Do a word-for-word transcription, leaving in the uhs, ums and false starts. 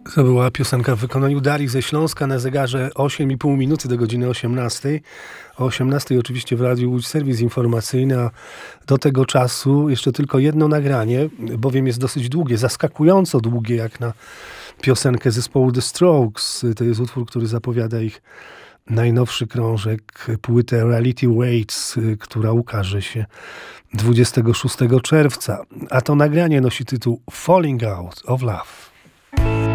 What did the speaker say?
To była piosenka w wykonaniu Darii ze Śląska, na zegarze osiem i pół minuty do godziny osiemnastej. O osiemnastej oczywiście w Radiu Łódź serwis informacyjny, a do tego czasu jeszcze tylko jedno nagranie, bowiem jest dosyć długie, zaskakująco długie jak na piosenkę zespołu The Strokes. To jest utwór, który zapowiada ich najnowszy krążek, płytę Reality Waits, która ukaże się dwudziestego szóstego czerwca. A to nagranie nosi tytuł Falling Out of Love.